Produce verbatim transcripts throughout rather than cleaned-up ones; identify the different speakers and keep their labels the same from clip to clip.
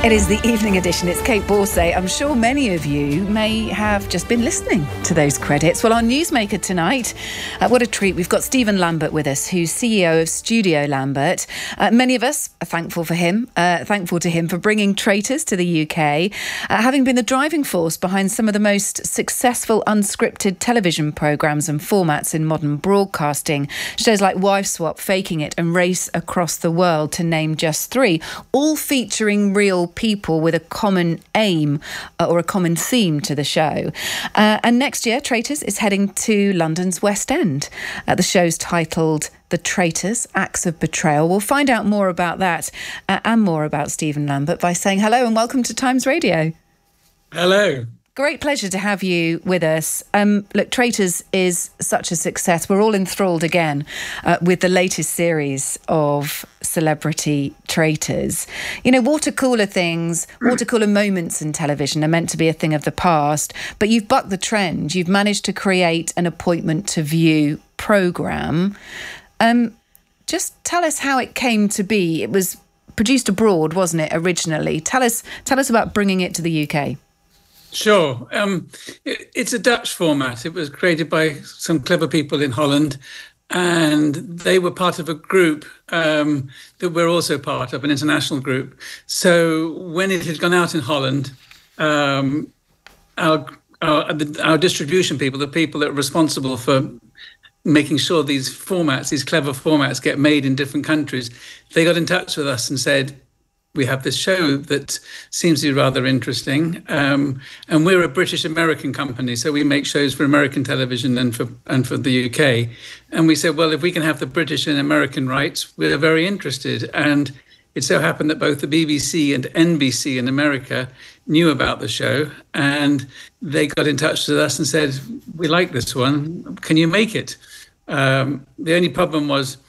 Speaker 1: It is the evening edition. It's Kate Borsay. I'm sure many of you may have just been listening to those credits. Well, our newsmaker tonight, uh, what a treat. We've got Stephen Lambert with us, who's C E O of Studio Lambert. Uh, many of us are thankful for him, uh, thankful to him for bringing Traitors to the U K, uh, having been the driving force behind some of the most successful unscripted television programmes and formats in modern broadcasting. Shows like Wife Swap, Faking It and Race Across the World, to name just three, all featuring real people with a common aim uh, or a common theme to the show. Uh, and next year, Traitors is heading to London's West End. Uh, the show's titled The Traitors, Acts of Betrayal. We'll find out more about that uh, and more about Stephen Lambert by saying hello and welcome to Times Radio.
Speaker 2: Hello.
Speaker 1: Great pleasure to have you with us. Um, look, Traitors is such a success. We're all enthralled again uh, with the latest series of celebrity traitors. You know, water cooler things, water cooler moments in television are meant to be a thing of the past, but you've bucked the trend. You've managed to create an appointment to view programme. Um, just tell us how it came to be. It was produced abroad, wasn't it, originally? Tell us, tell us about bringing it to the U K.
Speaker 2: Sure. Um, it, it's a Dutch format. It was created by some clever people in Holland, and they were part of a group um, that we're also part of, an international group. So when it had gone out in Holland, um, our, our, our distribution people, the people that are responsible for making sure these formats, these clever formats get made in different countries, they got in touch with us and said, we have this show that seems to be rather interesting. Um, and we're a British-American company, so we make shows for American television and for and for the U K. And we said, well, if we can have the British and American rights, we're very interested. And it so happened that both the B B C and N B C in America knew about the show, and they got in touch with us and said, we like this one, can you make it? Um, the only problem was,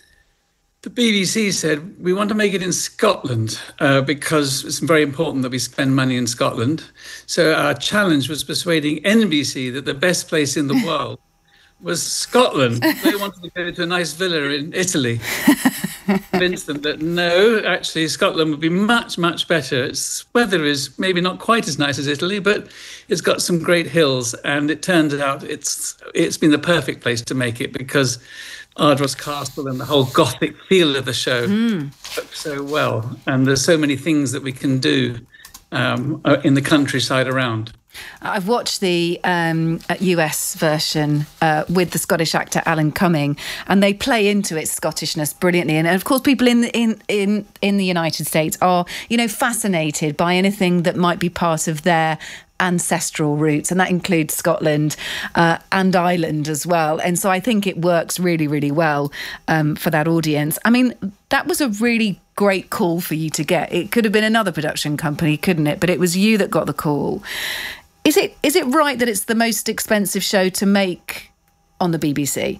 Speaker 2: the B B C said, we want to make it in Scotland uh, because it's very important that we spend money in Scotland. So our challenge was persuading N B C that the best place in the world was Scotland. They wanted to go to a nice villa in Italy. Convinced them that no, actually Scotland would be much, much better. Its weather is maybe not quite as nice as Italy, but it's got some great hills. And it turns out it's it's been the perfect place to make it because Ardross Castle and the whole Gothic feel of the show mm. work so well. And there's so many things that we can do um, in the countryside around.
Speaker 1: I've watched the um, U S version uh, with the Scottish actor Alan Cumming, and they play into its Scottishness brilliantly. And, and of course, people in, in in in the United States are, you know, fascinated by anything that might be part of their ancestral roots, and that includes Scotland uh, and Ireland as well. And so I think it works really, really well um, for that audience. I mean, that was a really great call for you to get. It could have been another production company, couldn't it? But it was you that got the call. Is it is it right that it's the most expensive show to make on the B B C?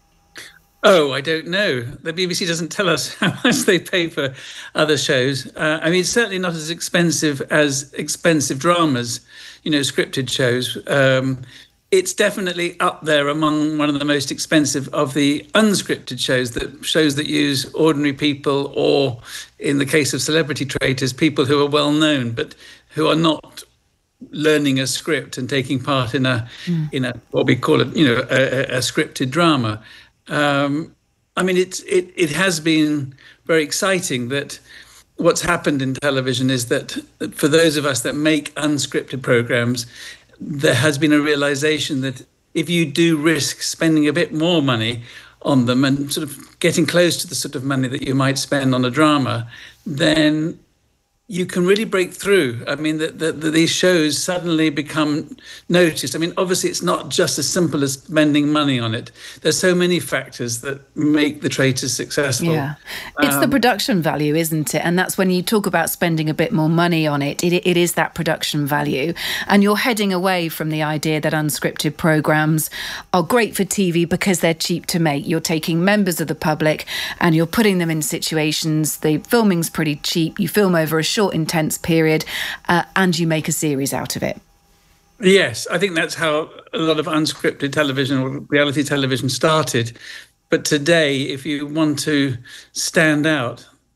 Speaker 2: Oh, I don't know. The B B C doesn't tell us how much they pay for other shows. Uh, I mean, it's certainly not as expensive as expensive dramas, you know, scripted shows. Um, it's definitely up there among one of the most expensive of the unscripted shows, that shows that use ordinary people, or in the case of Celebrity Traitors, people who are well known, but who are not learning a script and taking part in a mm. in a what we call it, you know, a, a scripted drama. Um, I mean, it's it it has been very exciting that what's happened in television is that for those of us that make unscripted programs, there has been a realization that if you do risk spending a bit more money on them and sort of getting close to the sort of money that you might spend on a drama, then you can really break through. I mean, that the, the, these shows suddenly become noticed. I mean, obviously, it's not just as simple as spending money on it. There's so many factors that make the Traitors successful.
Speaker 1: Yeah, it's um, the production value, isn't it? And that's when you talk about spending a bit more money on it, it, it is that production value. And you're heading away from the idea that unscripted programmes are great for T V because they're cheap to make. You're taking members of the public and you're putting them in situations, the filming's pretty cheap, you film over a short, intense period, uh, and you make a series out of it.
Speaker 2: Yes, I think that's how a lot of unscripted television or reality television started. But today, if you want to stand out,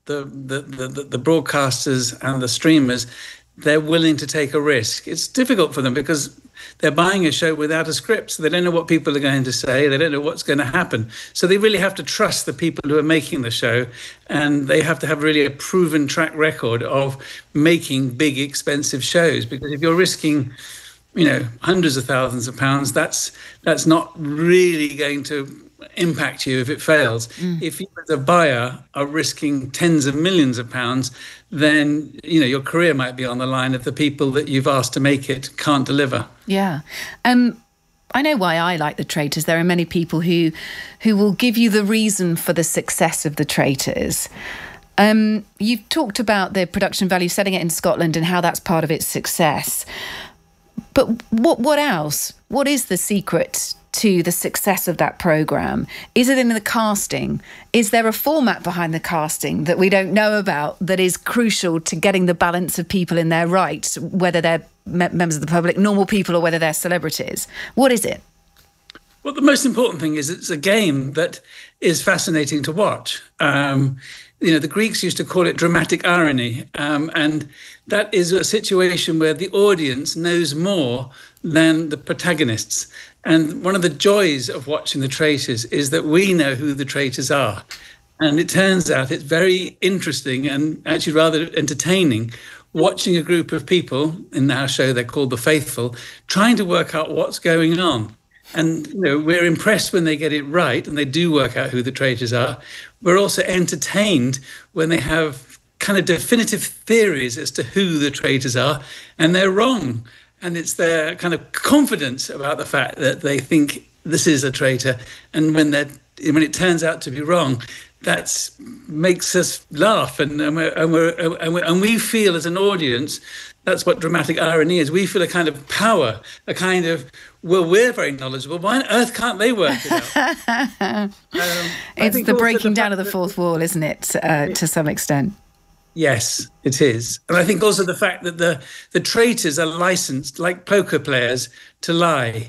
Speaker 2: the the the, the broadcasters and the streamers, they're willing to take a risk. It's difficult for them because they're buying a show without a script, so they don't know what people are going to say. They don't know what's going to happen. So they really have to trust the people who are making the show, and they have to have really a proven track record of making big, expensive shows. Because if you're risking, you know, hundreds of thousands of pounds, that's that's not really going to impact you if it fails. Mm. If you as a buyer are risking tens of millions of pounds, then, you know, your career might be on the line if the people that you've asked to make it can't deliver.
Speaker 1: Yeah. Um, I know why I like The Traitors. There are many people who who will give you the reason for the success of The Traitors. Um, you've talked about the production value, setting it in Scotland and how that's part of its success. But what what else? What is the secret to the success of that programme? Is it in the casting? Is there a format behind the casting that we don't know about that is crucial to getting the balance of people in there right, whether they're me- members of the public, normal people, or whether they're celebrities? What is it?
Speaker 2: Well, the most important thing is it's a game that is fascinating to watch. Um, you know, the Greeks used to call it dramatic irony. Um, and that is a situation where the audience knows more than the protagonists. And one of the joys of watching The Traitors is that we know who the traitors are. And it turns out it's very interesting and actually rather entertaining watching a group of people, in our show they're called The Faithful, trying to work out what's going on. And, you know, we're impressed when they get it right and they do work out who the traitors are. We're also entertained when they have kind of definitive theories as to who the traitors are and they're wrong. And it's their kind of confidence about the fact that they think this is a traitor. And when they when it turns out to be wrong, that makes us laugh. And, and, we're, and, we're, and, we're, and we feel as an audience, that's what dramatic irony is. We feel a kind of power, a kind of, well, we're very knowledgeable. Why on earth can't they work it out? um,
Speaker 1: it's the breaking the down of the fourth wall, isn't it, uh, to some extent?
Speaker 2: Yes, it is. And I think also the fact that the, the traitors are licensed, like poker players, to lie.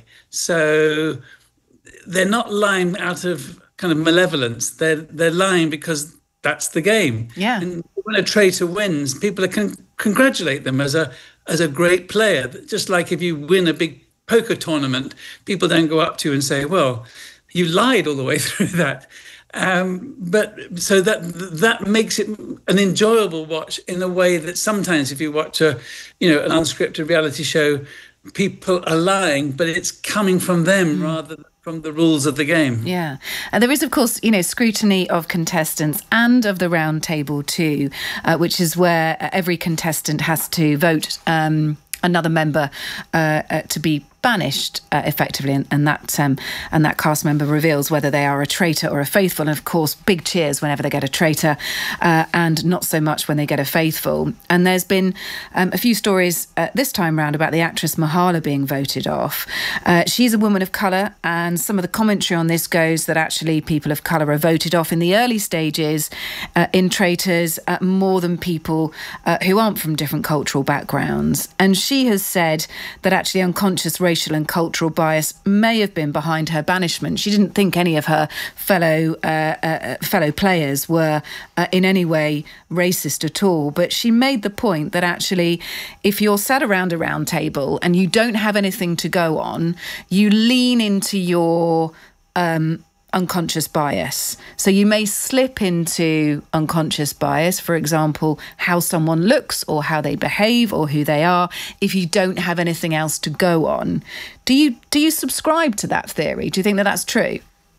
Speaker 2: So they're not lying out of kind of malevolence. They're, they're lying because that's the game.
Speaker 1: Yeah.
Speaker 2: And when a traitor wins, people can congratulate them as a as a great player. Just like if you win a big poker tournament, people don't go up to you and say, well, you lied all the way through that. Um, but so that that makes it an enjoyable watch in a way that sometimes if you watch a, you know, an unscripted reality show, people are lying, but it's coming from them mm. rather than from the rules of the game.
Speaker 1: Yeah. And there is, of course, you know, scrutiny of contestants and of the round table too, uh, which is where every contestant has to vote um, another member uh, uh, to be banished uh, effectively, and, and that um, and that cast member reveals whether they are a traitor or a faithful. And of course, big cheers whenever they get a traitor, uh, and not so much when they get a faithful. And there's been um, a few stories uh, this time round about the actress Mahala being voted off. Uh, she's a woman of colour, and some of the commentary on this goes that actually people of colour are voted off in the early stages uh, in traitors uh, more than people uh, who aren't from different cultural backgrounds. And she has said that actually unconscious racial racial and cultural bias may have been behind her banishment. She didn't think any of her fellow uh, uh, fellow players were uh, in any way racist at all. But she made the point that actually, if you're sat around a round table and you don't have anything to go on, you lean into your um, unconscious bias. So you may slip into unconscious bias, for example, how someone looks or how they behave or who they are, if you don't have anything else to go on. Do you do you subscribe to that theory? Do you think that that's true?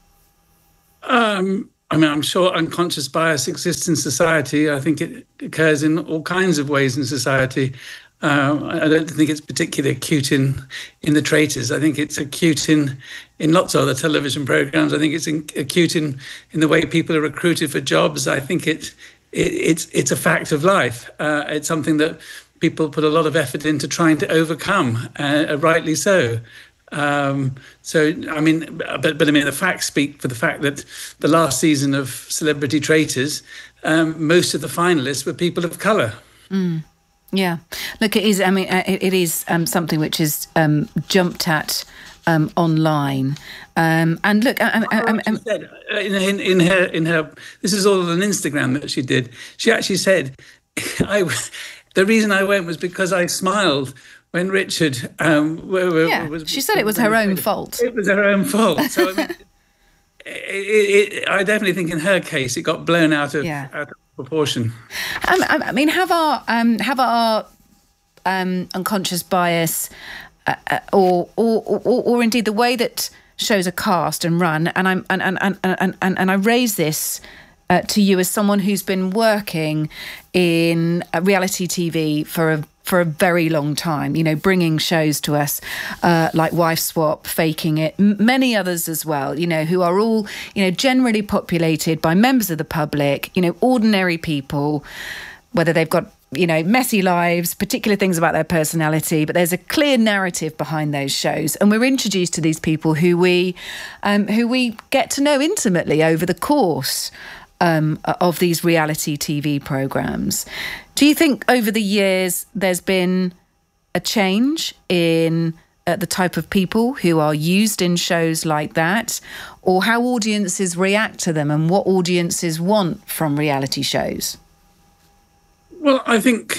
Speaker 2: Um, I mean, I'm sure unconscious bias exists in society. I think it occurs in all kinds of ways in society. Uh, I don't think it's particularly acute in, in The Traitors. I think it's acute in, in lots of other television programs. I think it's in, acute in, in the way people are recruited for jobs. I think it, it it's it's a fact of life. Uh, it's something that people put a lot of effort into trying to overcome, uh, rightly so. Um, so, I mean, but, but I mean, the facts speak for the fact that the last season of Celebrity Traitors, um, most of the finalists were people of colour.
Speaker 1: Mm. Yeah. Look, it is, I mean, it, it is um, something which is um, jumped at um, online. Um, and look, I, I, I, I,
Speaker 2: said, in, in her, in her, this is all on Instagram that she did. She actually said, I, the reason I went was because I smiled when Richard. Um,
Speaker 1: yeah,
Speaker 2: was,
Speaker 1: she said it was her own fault.
Speaker 2: It was her own fault. So I mean, it, it, I definitely think in her case it got blown out of, yeah. out of proportion.
Speaker 1: Um, I mean, have our um, have our um, unconscious bias, uh, or, or, or or indeed the way that shows are cast and run, and I'm and and and and, and, and I raise this uh, to you as someone who's been working in reality T V for a for a very long time, you know, bringing shows to us uh, like Wife Swap, Faking It, m- many others as well, you know, who are all, you know, generally populated by members of the public, you know, ordinary people, whether they've got, you know, messy lives, particular things about their personality, but there's a clear narrative behind those shows. And we're introduced to these people who we, um, who we get to know intimately over the course Um, of these reality T V programmes. Do you think over the years there's been a change in uh, the type of people who are used in shows like that, or how audiences react to them and what audiences want from reality shows?
Speaker 2: Well, I think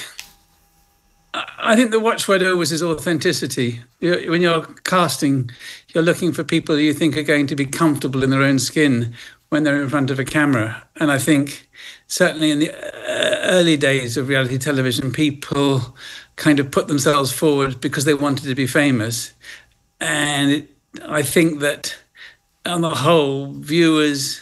Speaker 2: I think the watchword always is authenticity. When you're casting, you're looking for people you think are going to be comfortable in their own skin when they're in front of a camera. And I think certainly in the early days of reality television, people kind of put themselves forward because they wanted to be famous. And it, I think that on the whole, viewers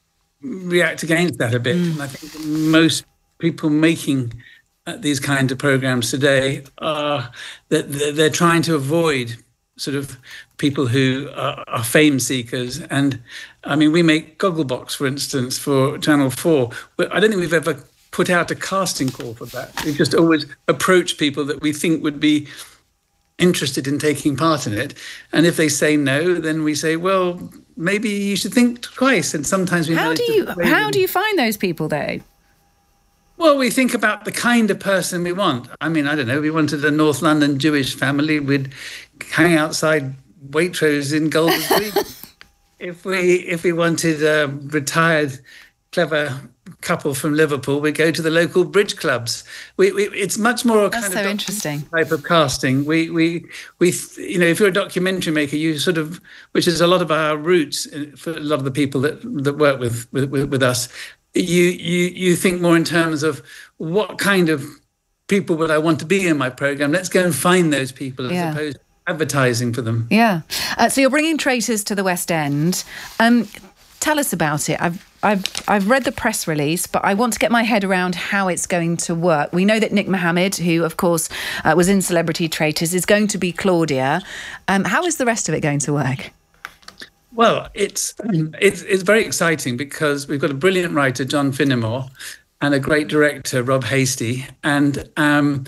Speaker 2: react against that a bit. Mm. And I think most people making these kinds of programs today are that they're trying to avoid sort of people who are, are fame seekers. And I mean, we make Gogglebox, for instance, for Channel four. But I don't think we've ever put out a casting call for that. We've just always approached people that we think would be interested in taking part in it. And if they say no, then we say, well, maybe you should think twice. And sometimes we
Speaker 1: how do you how do you find those people though?
Speaker 2: Well, we think about the kind of person we want. I mean, I don't know, we wanted a North London Jewish family. We'd hang outside Waitrose in Golders Green. if we if we wanted a retired, clever couple from Liverpool, we'd go to the local bridge clubs. We, we it's much more a
Speaker 1: That's
Speaker 2: kind
Speaker 1: so
Speaker 2: of
Speaker 1: interesting
Speaker 2: type of casting. We we we you know, if you're a documentary maker, you sort of, which is a lot of our roots for a lot of the people that that work with with, with us. You, you you think more in terms of what kind of people would I want to be in my program? Let's go and find those people as
Speaker 1: yeah.
Speaker 2: opposed to advertising for them.
Speaker 1: Yeah. Uh, so you're bringing Traitors to the West End. Um, tell us about it. I've I've I've read the press release, but I want to get my head around how it's going to work. We know that Nick Mohammed, who of course uh, was in Celebrity Traitors, is going to be Claudia. Um, how is the rest of it going to work?
Speaker 2: Well, it's, it's it's very exciting because we've got a brilliant writer, John Finnemore, and a great director, Rob Hasty. And um,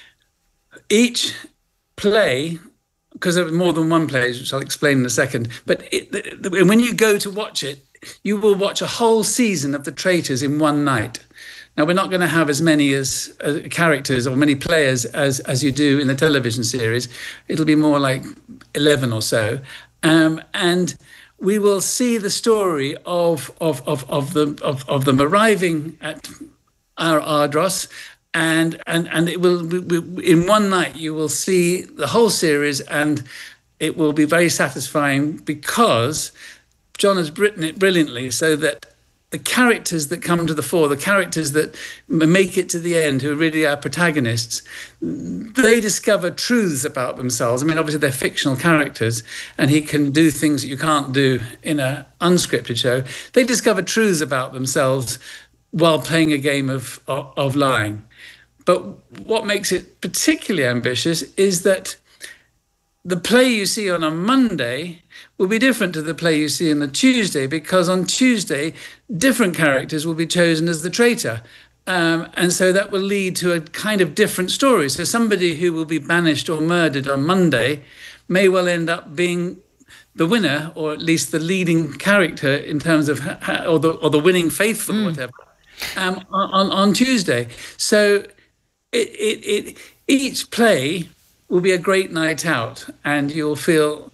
Speaker 2: each play, because there are more than one play, which I'll explain in a second, but it, the, the, when you go to watch it, you will watch a whole season of The Traitors in one night. Now, we're not going to have as many as uh, characters or many players as, as you do in the television series. It'll be more like eleven or so. Um, and we will see the story of of of of them of, of them arriving at our Ardros, and and and it will we, we, in one night you will see the whole series, and it will be very satisfying because John has written it brilliantly so that the characters that come to the fore, the characters that make it to the end, who are really our protagonists, they discover truths about themselves. I mean, obviously they're fictional characters and he can do things that you can't do in an unscripted show. They discover truths about themselves while playing a game of, of, of lying. But what makes it particularly ambitious is that the play you see on a Monday will be different to the play you see on the Tuesday, because on Tuesday, different characters will be chosen as the traitor. Um, and so that will lead to a kind of different story. So somebody who will be banished or murdered on Monday may well end up being the winner, or at least the leading character in terms of, or the, or the winning faithful, mm. whatever, um, on, on Tuesday. So it, it, it, each play will be a great night out, and you'll feel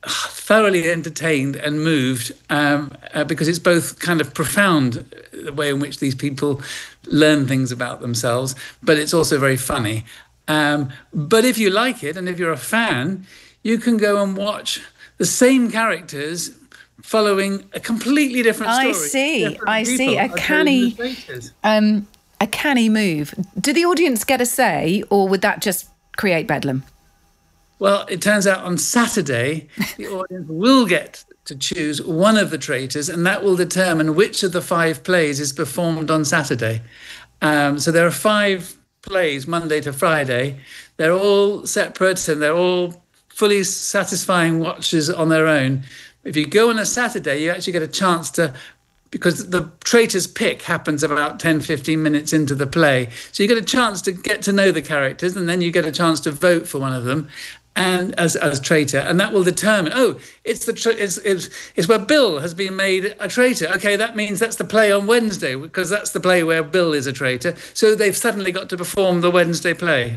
Speaker 2: thoroughly entertained and moved um, uh, because it's both kind of profound, the way in which these people learn things about themselves, but it's also very funny. Um, but if you like it, and if you're a fan, you can go and watch the same characters following a completely different story.
Speaker 1: I see,
Speaker 2: different
Speaker 1: I see. A canny, um, a canny move. Do the audience get a say, or would that just create bedlam?
Speaker 2: Well, it turns out on Saturday, the audience will get to choose one of the traitors, and that will determine which of the five plays is performed on Saturday. Um, so there are five plays, Monday to Friday. They're all separate and they're all fully satisfying watches on their own. If you go on a Saturday, you actually get a chance to, because the traitor's pick happens about ten, fifteen minutes into the play. So you get a chance to get to know the characters, and then you get a chance to vote for one of them. And as as traitor, and that will determine. Oh, it's the tra- it's, it's it's where Bill has been made a traitor. Okay, that means that's the play on Wednesday, because that's the play where Bill is a traitor. So they've suddenly got to perform the Wednesday play.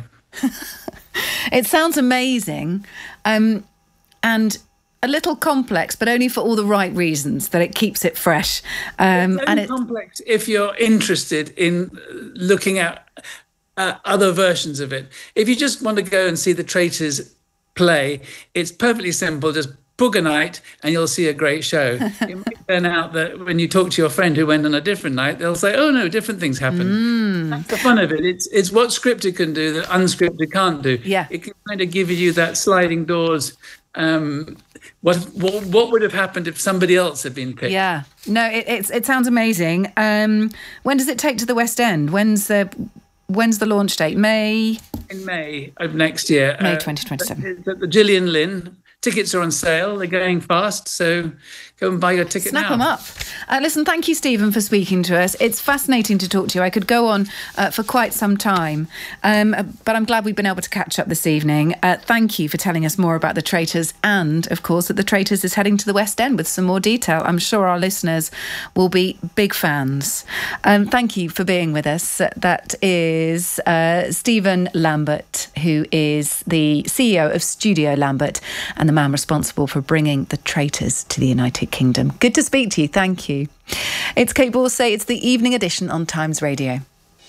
Speaker 1: It sounds amazing, um, and a little complex, but only for all the right reasons. That it keeps it fresh. Um,
Speaker 2: it's
Speaker 1: and it's
Speaker 2: complex if you're interested in looking at uh, other versions of it. If you just want to go and see the traitors play, it's perfectly simple. Just book a night and you'll see a great show. It might turn out that when you talk to your friend who went on a different night, they'll say, oh no, different things happen. Mm. That's the fun of it. It's it's what scripted can do that unscripted can't do.
Speaker 1: Yeah.
Speaker 2: It can kind of give you that sliding doors. Um, what, what what would have happened if somebody else had been picked?
Speaker 1: Yeah. No, it it's, it sounds amazing. Um, when does it take to the West End? When's the When's the launch date? May?
Speaker 2: In May of next year.
Speaker 1: May twenty twenty-seven.
Speaker 2: Uh, at the Gillian Lynn. Tickets are on sale. They're going fast. So go and buy your ticket
Speaker 1: Snap
Speaker 2: now.
Speaker 1: them up. Uh, listen, thank you, Stephen, for speaking to us. It's fascinating to talk to you. I could go on uh, for quite some time, um, but I'm glad we've been able to catch up this evening. Uh, thank you for telling us more about the Traitors, and, of course, that the Traitors is heading to the West End with some more detail. I'm sure our listeners will be big fans. Um, thank you for being with us. That is uh, Stephen Lambert, who is the C E O of Studio Lambert and the man responsible for bringing the Traitors to the United Kingdom. Good to speak to you. Thank you. It's Kate Borsay. It's the evening edition on Times Radio.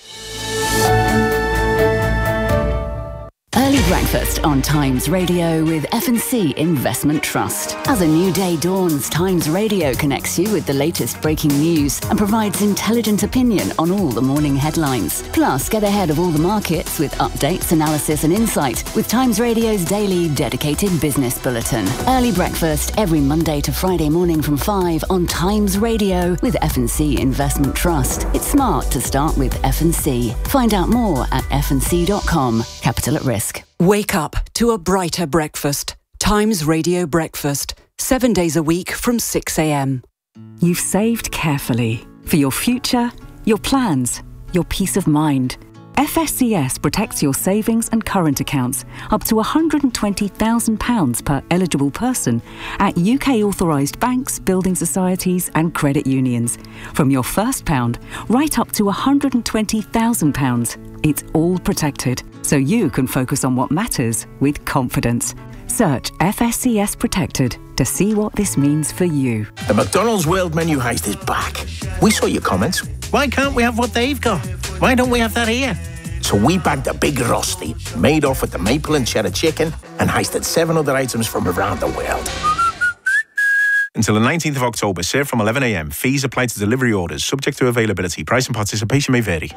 Speaker 3: Early breakfast on Times Radio with F and C Investment Trust. As a new day dawns, Times Radio connects you with the latest breaking news and provides intelligent opinion on all the morning headlines. Plus, get ahead of all the markets with updates, analysis and insight with Times Radio's daily dedicated business bulletin. Early breakfast every Monday to Friday morning from five on Times Radio with F and C Investment Trust. It's smart to start with F and C. Find out more at f and c dot com. Capital at risk.
Speaker 4: Wake up to a brighter breakfast. Times Radio Breakfast. Seven days a week from six a.m.
Speaker 5: You've saved carefully for your future, your plans, your peace of mind. F S C S protects your savings and current accounts up to one hundred twenty thousand pounds per eligible person at U K authorised banks, building societies and credit unions. From your first pound right up to one hundred twenty thousand pounds. It's all protected, so you can focus on what matters with confidence. Search F S C S Protected to see what this means for you.
Speaker 6: The McDonald's World Menu Heist is back. We saw your comments. Why can't we have what they've got? Why don't we have that here? So we bagged a big rosti, made off with the maple and cheddar chicken, and heisted seven other items from around the world.
Speaker 7: Until the nineteenth of October, served from eleven a.m. Fees apply to delivery orders, subject to availability. Price and participation may vary.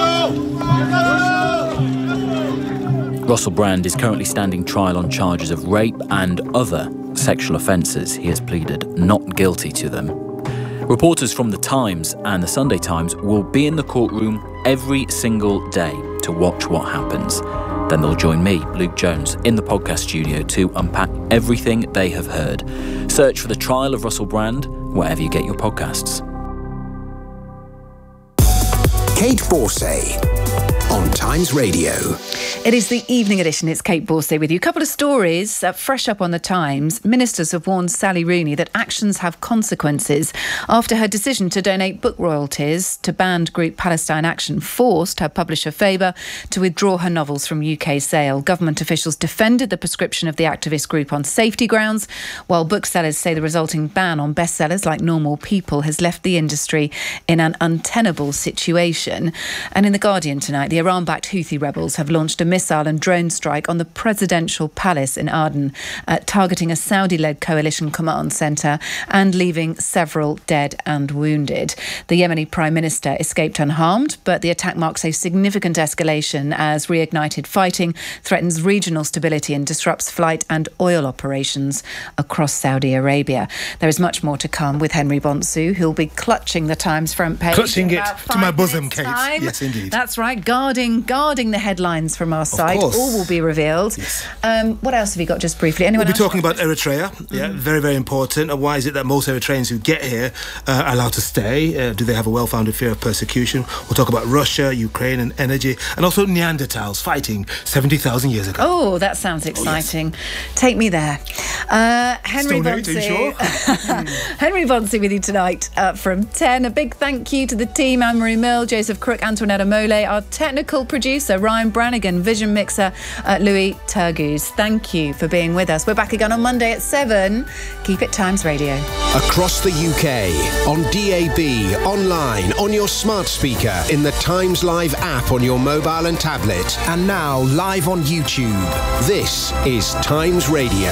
Speaker 8: Russell Brand is currently standing trial on charges of rape and other sexual offences. He has pleaded not guilty to them. Reporters from The Times and The Sunday Times will be in the courtroom every single day to watch what happens. Then they'll join me, Luke Jones, in the podcast studio to unpack everything they have heard. Search for The Trial of Russell Brand wherever you get your podcasts.
Speaker 6: Kate Borsay.
Speaker 9: on Times Radio.
Speaker 1: It is the evening edition. It's Kate Borsay with you. A couple of stories uh, fresh up on the Times. Ministers have warned Sally Rooney that actions have consequences after her decision to donate book royalties to banned group Palestine Action forced her publisher Faber to withdraw her novels from U K sale. Government officials defended the prescription of the activist group on safety grounds, while booksellers say the resulting ban on bestsellers like Normal People has left the industry in an untenable situation. And in The Guardian tonight, the Iran-backed Houthi rebels have launched a missile and drone strike on the presidential palace in Aden, uh, targeting a Saudi-led coalition command centre and leaving several dead and wounded. The Yemeni Prime Minister escaped unharmed, but the attack marks a significant escalation as reignited fighting threatens regional stability and disrupts flight and oil operations across Saudi Arabia. There is much more to come with Henry Bonsu, who'll be clutching the Times front page.
Speaker 10: Clutching it to my bosom, Kate.
Speaker 1: Time.
Speaker 10: Yes, indeed.
Speaker 1: That's right, guarding guarding the headlines from our side. All will be revealed.
Speaker 10: Yes.
Speaker 1: Um, what else have you got, just briefly? Anyone
Speaker 10: We'll be
Speaker 1: else?
Speaker 10: talking about Eritrea. Yeah, mm-hmm. very, very important. And why is it that most Eritreans who get here uh, are allowed to stay? Uh, do they have a well-founded fear of persecution? We'll talk about Russia, Ukraine and energy, and also Neanderthals fighting seventy thousand years ago.
Speaker 1: Oh, that sounds exciting. Oh, yes. Take me there. Uh, Henry Bonsu. Sure? Henry Bonsu with you tonight uh, from ten. A big thank you to the team, Anne-Marie Mill, Joseph Crook, Antoinetta Mole, our technical producer, Ryan Brannigan, vision mixer, uh, Louis Turgoose. Thank you for being with us. We're back again on Monday at seven. Keep it Times Radio.
Speaker 9: Across the U K, on D A B, online, on your smart speaker, in the Times Live app on your mobile and tablet, and now live on YouTube. This is Times Radio.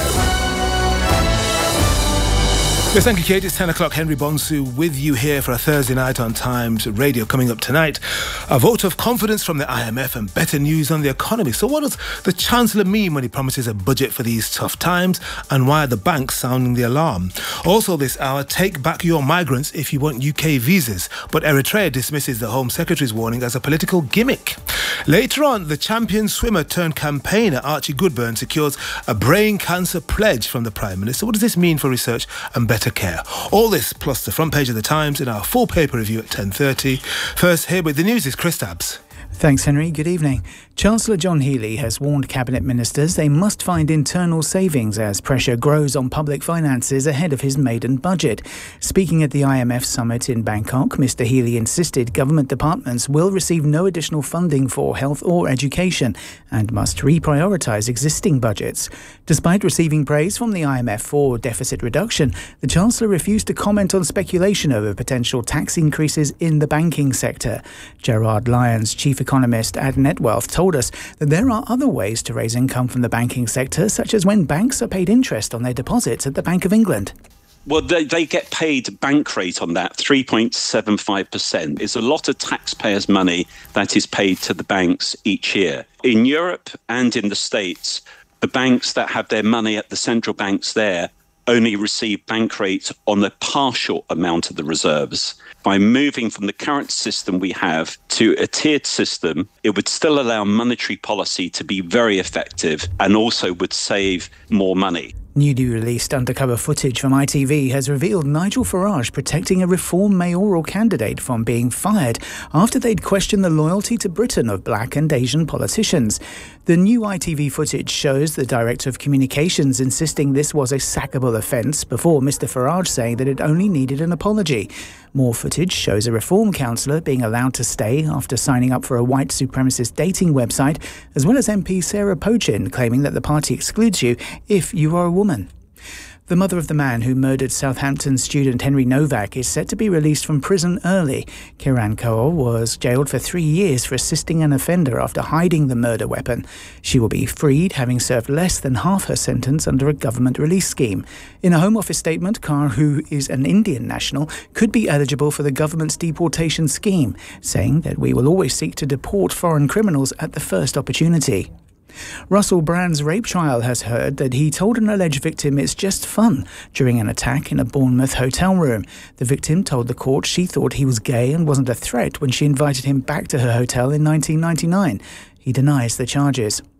Speaker 10: Yes, thank you, Kate. It's ten o'clock. Henry Bonsu with you here for a Thursday night on Times Radio. Coming up tonight, a vote of confidence from the I M F and better news on the economy. So what does the Chancellor mean when he promises a budget for these tough times, and why are the banks sounding the alarm? Also this hour, take back your migrants if you want U K visas, but Eritrea dismisses the Home Secretary's warning as a political gimmick. Later on, the champion swimmer turned campaigner Archie Goodburn secures a brain cancer pledge from the Prime Minister. What does this mean for research and better care? All this plus the front page of the Times in our full paper review at ten thirty. First, here with the news is Chris Dabbs.
Speaker 11: Thanks, Henry. Good evening. Chancellor John Healey has warned Cabinet Ministers they must find internal savings as pressure grows on public finances ahead of his maiden budget. Speaking at the I M F summit in Bangkok, Mr Healey insisted government departments will receive no additional funding for health or education and must reprioritise existing budgets. Despite receiving praise from the I M F for deficit reduction, the Chancellor refused to comment on speculation over potential tax increases in the banking sector. Gerard Lyons, chief economist at Netwealth, told us that there are other ways to raise income from the banking sector, such as when banks are paid interest on their deposits at the Bank of England.
Speaker 12: Well, they, they get paid bank rate on that, three point seven five percent. It's a lot of taxpayers' money that is paid to the banks each year. In Europe and in the States, the banks that have their money at the central banks there only receive bank rates on the partial amount of the reserves. By moving from the current system we have to a tiered system, it would still allow monetary policy to be very effective and also would save more money.
Speaker 11: Newly released undercover footage from I T V has revealed Nigel Farage protecting a Reform mayoral candidate from being fired after they'd questioned the loyalty to Britain of black and Asian politicians. The new I T V footage shows the Director of Communications insisting this was a sackable offence before Mr Farage saying that it only needed an apology. More footage shows a Reform councillor being allowed to stay after signing up for a white supremacist dating website, as well as M P Sarah Pochin claiming that the party excludes you if you are a woman. The mother of the man who murdered Southampton student Henry Novak is set to be released from prison early. Kiran Kaur was jailed for three years for assisting an offender after hiding the murder weapon. She will be freed, having served less than half her sentence under a government release scheme. In a Home Office statement, Kaur, who is an Indian national, could be eligible for the government's deportation scheme, saying that we will always seek to deport foreign criminals at the first opportunity. Russell Brand's rape trial has heard that he told an alleged victim it's just fun during an attack in a Bournemouth hotel room. The victim told the court she thought he was gay and wasn't a threat when she invited him back to her hotel in nineteen ninety-nine. He denies the charges.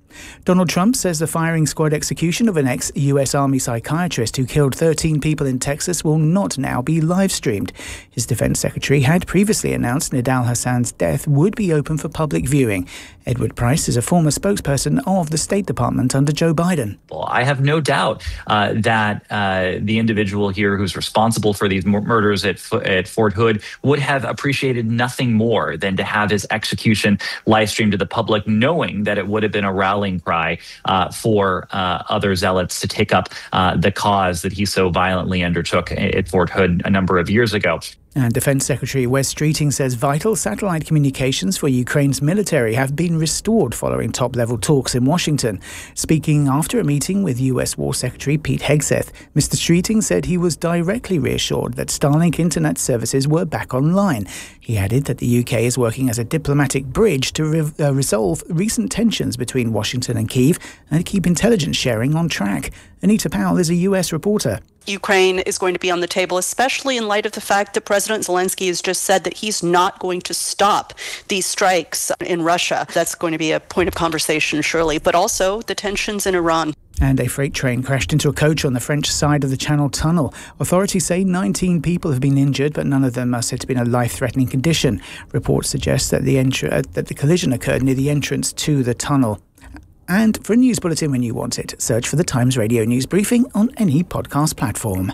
Speaker 11: Donald Trump says the firing squad execution of an ex-U S Army psychiatrist who killed thirteen people in Texas will not now be live-streamed. His defense secretary had previously announced Nidal Hassan's death would be open for public viewing. Edward Price is a former spokesperson of the State Department under Joe Biden.
Speaker 13: Well, I have no doubt uh, that uh, the individual here who's responsible for these mur- murders at, F- at Fort Hood would have appreciated nothing more than to have his execution live streamed to the public, knowing that it would have been a rallying cry uh, for uh, other zealots to take up uh, the cause that he so violently undertook at Fort Hood a number of years ago.
Speaker 11: And Defence Secretary Wes Streeting says vital satellite communications for Ukraine's military have been restored following top-level talks in Washington. Speaking after a meeting with U S War Secretary Pete Hegseth, Mister Streeting said he was directly reassured that Starlink internet services were back online. He added that the U K is working as a diplomatic bridge to re- uh, resolve recent tensions between Washington and Kyiv and keep intelligence sharing on track. Anita Powell is a U S reporter.
Speaker 14: Ukraine is going to be on the table, especially in light of the fact that President Zelensky has just said that he's not going to stop these strikes in Russia. That's going to be a point of conversation, surely, but also the tensions in Iran.
Speaker 11: And a freight train crashed into a coach on the French side of the Channel Tunnel. Authorities say nineteen people have been injured, but none of them are said to be in a life-threatening condition. Reports suggest that the, entr- uh, that the collision occurred near the entrance to the tunnel. And for a news bulletin when you want it, search for the Times Radio News Briefing on any podcast platform.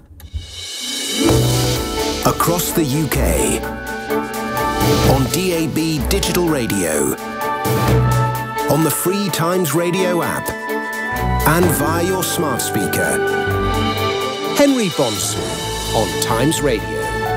Speaker 9: Across the U K, on D A B digital radio, on the free Times Radio app, and via your smart speaker. Henry Bonsu on Times Radio.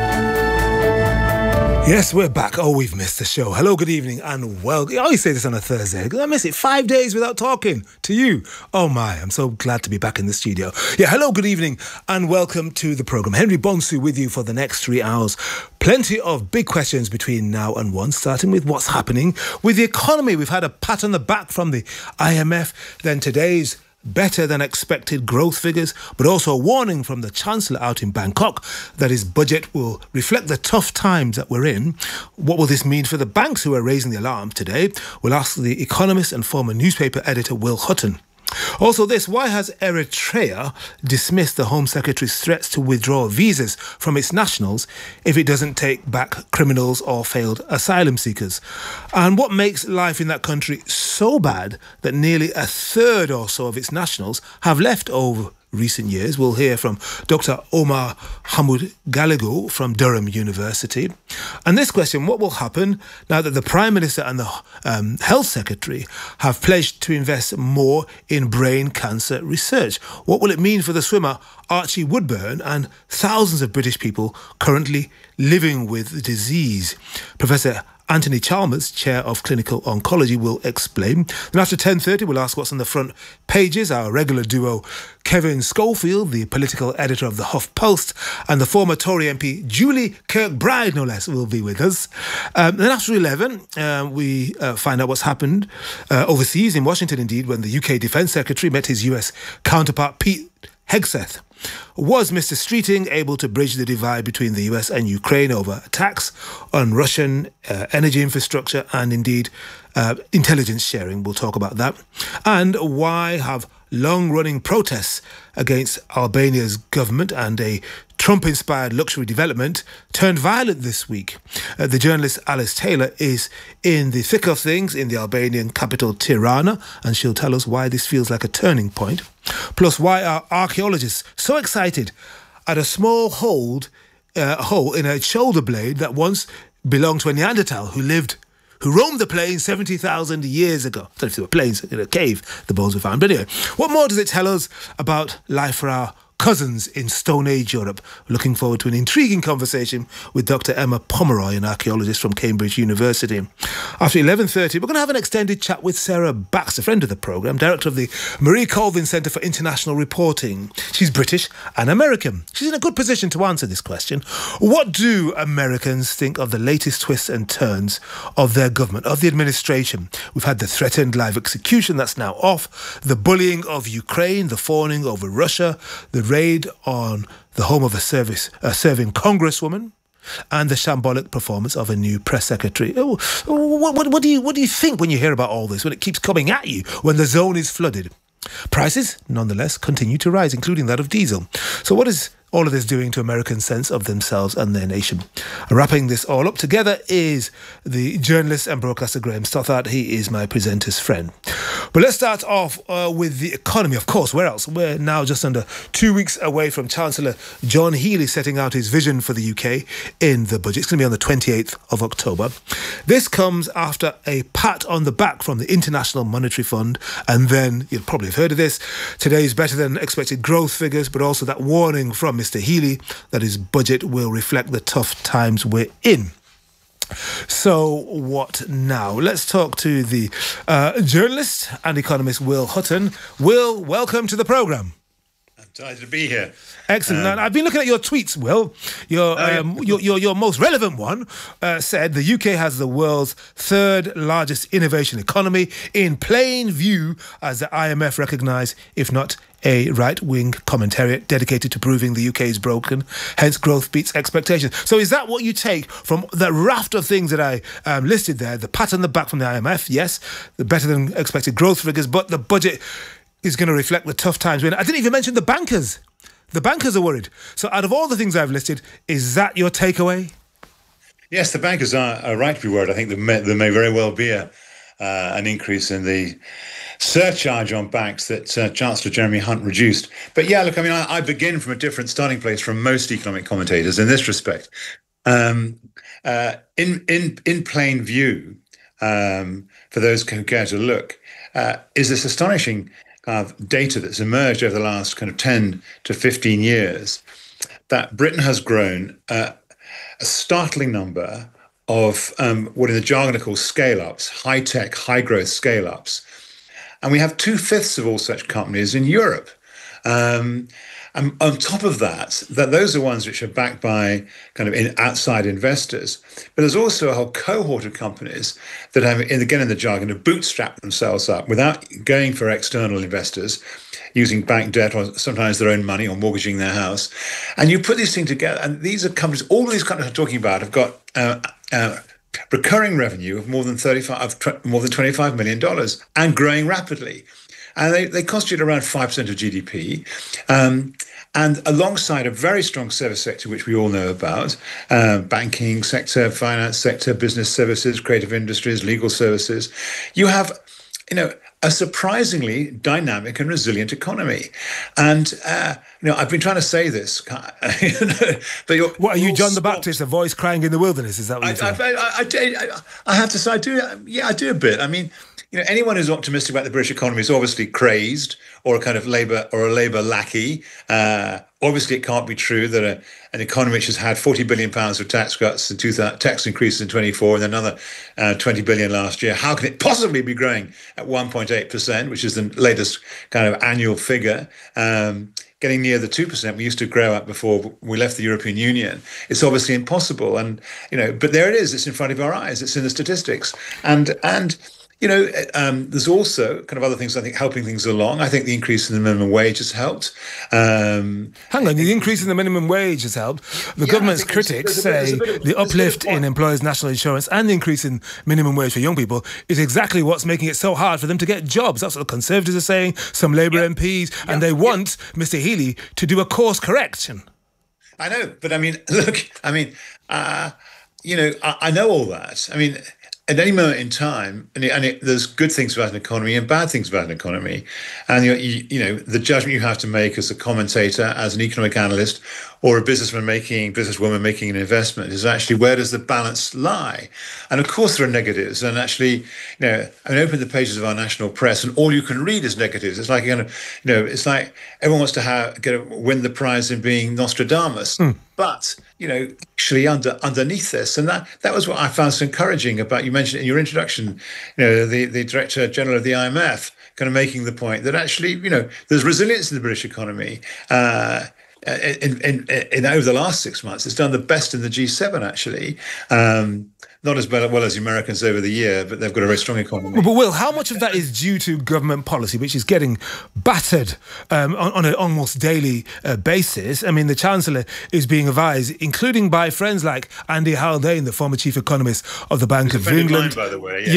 Speaker 10: Yes, we're back. Oh, we've missed the show. Hello, good evening, and well, I always say this on a Thursday. I miss it. Five days without talking to you. Oh my, I'm so glad to be back in the studio. Yeah, hello, good evening, and welcome to the programme. Henry Bonsu with you for the next three hours. Plenty of big questions between now and one, starting with what's happening with the economy. We've had a pat on the back from the I M F, then today's better than expected growth figures, but also a warning from the Chancellor out in Bangkok that his budget will reflect the tough times that we're in. What will this mean for the banks who are raising the alarm today? We'll ask the economist and former newspaper editor Will Hutton. Also this, why has Eritrea dismissed the Home Secretary's threats to withdraw visas from its nationals if it doesn't take back criminals or failed asylum seekers? And what makes life in that country so bad that nearly a third or so of its nationals have left over recent years? We'll hear from Doctor Omar Hamoud Gallego from Durham University. And this question, what will happen now that the Prime Minister and the um, Health Secretary have pledged to invest more in brain cancer research? What will it mean for the swimmer Archie Woodburn and thousands of British people currently living with the disease? Professor Anthony Chalmers, Chair of Clinical Oncology, will explain. Then after ten thirty, we'll ask what's on the front pages. Our regular duo, Kevin Schofield, the political editor of the Huff Post, and the former Tory M P, Julie Kirkbride, no less, will be with us. Um, then after eleven, uh, we uh, find out what's happened uh, overseas, in Washington indeed, when the U K Defence Secretary met his U S counterpart, Pete Hegseth. Was Mister Streeting able to bridge the divide between the U S and Ukraine over attacks on Russian uh, energy infrastructure and indeed uh, intelligence sharing? We'll talk about that. And why have long-running protests against Albania's government and a Trump-inspired luxury development turned violent this week? Uh, the journalist Alice Taylor is in the thick of things in the Albanian capital Tirana, and she'll tell us why this feels like a turning point. Plus, why are archaeologists so excited at a small hold, uh, hole in a shoulder blade that once belonged to a Neanderthal who lived, who roamed the plains seventy thousand years ago? I don't know if there were plains in a cave, the bones were found. But anyway, what more does it tell us about life for our cousins in Stone Age Europe? Looking forward to an intriguing conversation with Doctor Emma Pomeroy, an archaeologist from Cambridge University. After eleven thirty, we're going to have an extended chat with Sarah Baxter, friend of the programme, director of the Marie Colvin Centre for International Reporting. She's British and American. She's in a good position to answer this question. What do Americans think of the latest twists and turns of their government, of the administration? We've had the threatened live execution that's now off, the bullying of Ukraine, the fawning over Russia, the raid on the home of a service, a serving congresswoman. and the shambolic performance of a new press secretary. Oh, what, what, what do you what do you think when you hear about all this, when it keeps coming at you, when the zone is flooded? Prices, nonetheless, continue to rise, including that of diesel. So what is all of this doing to Americans' sense of themselves and their nation? Wrapping this all up together is the journalist and broadcaster Graham Stothart. He is my presenter's friend. But let's start off uh, with the economy. Of course, where else? We're now just under two weeks away from Chancellor John Healey setting out his vision for the U K in the budget. It's going to be on the twenty-eighth of October. This comes after a pat on the back from the International Monetary Fund. And then, you'll probably have heard of this, today's better than expected growth figures, but also that warning from Mister Healey that his budget will reflect the tough times we're in. So what now? Let's talk to the uh, journalist and economist Will Hutton. Will, welcome to the programme.
Speaker 15: I'm delighted to be here.
Speaker 10: Excellent.
Speaker 15: Um,
Speaker 10: now, I've been looking at your tweets, Will. Your,
Speaker 15: oh, yeah.
Speaker 10: um, your, your, your most relevant one uh, said the U K has the world's third largest innovation economy, in plain view, as the I M F recognised, if not a right-wing commentariat dedicated to proving the U K is broken, hence growth beats expectations. So is that what you take from the raft of things that I um, listed there? The pat on the back from the I M F, yes, the better than expected growth figures, but the budget is going to reflect the tough times. I didn't even mention the bankers. The bankers are worried. So out of all the things I've listed, is that your takeaway?
Speaker 15: Yes, the bankers are, are right to be worried. I think there may, there may very well be a, uh, an increase in the surcharge on banks that uh, Chancellor Jeremy Hunt reduced. But yeah, look, I mean, I, I begin from a different starting place from most economic commentators in this respect. Um, uh, in in in plain view, um, for those who care to look, uh, is this astonishing of data that's emerged over the last kind of ten to fifteen years, that Britain has grown uh, a startling number of um, what in the jargon are called scale-ups, high-tech, high-growth scale-ups. And we have two-fifths of all such companies in Europe. Um, and on top of that, that those are ones which are backed by kind of in, outside investors. But there's also a whole cohort of companies that have, again in the jargon, have bootstrapped themselves up without going for external investors, using bank debt or sometimes their own money or mortgaging their house. And you put these things together, and these are companies, all of these companies I'm talking about have got uh, uh, recurring revenue of more than thirty-five, of tw- more than twenty-five million dollars and growing rapidly. And they, they constitute around five percent of G D P. Um, and alongside a very strong service sector, which we all know about, uh, banking sector, finance sector, business services, creative industries, legal services, you have, you know, a surprisingly dynamic and resilient economy. And, uh, you know, I've been trying to say this. but you're,
Speaker 10: what, are you John the Baptist, a voice crying in the wilderness? Is that what you're
Speaker 15: I,
Speaker 10: saying?
Speaker 15: I, I, I, I have to say, I do, yeah, I do a bit. I mean, you know, anyone who's optimistic about the British economy is obviously crazed or a kind of Labour or a Labour lackey. Uh, obviously, it can't be true that a, an economy which has had forty billion pounds of tax cuts and two tax increases in twenty-four and another uh, twenty billion last year, how can it possibly be growing at one point eight percent, which is the latest kind of annual figure? Um, getting near the two percent we used to grow at before we left the European Union. It's obviously impossible. And, you know, but there it is. It's in front of our eyes. It's in the statistics. And, and, you know, um, there's also kind of other things, I think, helping things along. I think the increase in the minimum wage has helped. Um,
Speaker 10: Hang on, the increase in the minimum wage has helped. The yeah, government's critics there's, there's say of, the uplift in employers' national insurance and the increase in minimum wage for young people is exactly what's making it so hard for them to get jobs. That's what the Conservatives are saying, some Labour yeah. M Ps, yeah. and they want yeah. Mister Healey to do a course correction.
Speaker 15: I know, but I mean, look, I mean, uh, you know, I, I know all that. I mean, at any moment in time, and, it, and it, there's good things about an economy and bad things about an economy, and you, you, you know the judgment you have to make as a commentator, as an economic analyst, or a businessman making, businesswoman making an investment is actually where does the balance lie? And of course there are negatives, and actually, you know, I mean, open the pages of our national press, and all you can read is negatives. It's like kind of, you know, it's like everyone wants to have get a, win the prize in being Nostradamus. Mm. But, you know, actually under underneath this, and that that was what I found so encouraging about, you mentioned in your introduction, you know, the, the Director General of the I M F kind of making the point that actually, you know, there's resilience in the British economy. Uh, in, in, in over the last six months, it's done the best in the G seven, actually. Um, not as well, well as the Americans over the year, but they've got a very strong economy.
Speaker 10: But Will, how much of that is due to government policy, which is getting battered um, on, on an almost daily uh, basis? I mean, the Chancellor is being advised, including by friends like Andy Haldane, the former chief economist of the Bank of England.
Speaker 15: Line, by the way, yeah.